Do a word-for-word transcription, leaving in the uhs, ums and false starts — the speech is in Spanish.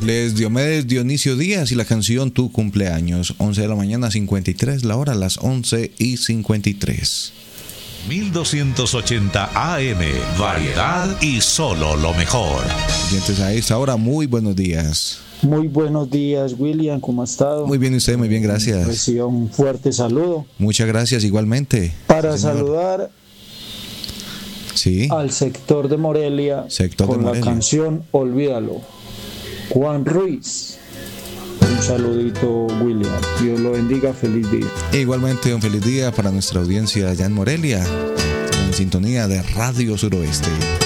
Les Diomedes Dionisio Díaz y la canción Tu Cumpleaños. once de la mañana, cincuenta y tres, la hora, las once y cincuenta y tres. mil doscientos ochenta A M, variedad y solo lo mejor. Oyentes a esta hora, muy buenos días. Muy buenos días, William, ¿cómo ha estado? Muy bien, usted, muy bien, gracias. Reciba un fuerte saludo. Muchas gracias, igualmente. Para señor. saludar sí. al sector de Morelia sector con de Morelia. la canción Olvídalo. Juan Ruiz. Un saludito, William. Dios lo bendiga, feliz día. Igualmente un feliz día para nuestra audiencia allá en Morelia, en sintonía de Radio Suroeste.